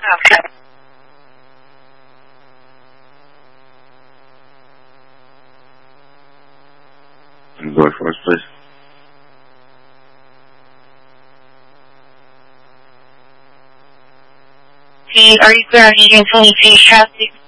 Okay. Go first, please. Are you clear on Union 23 traffic?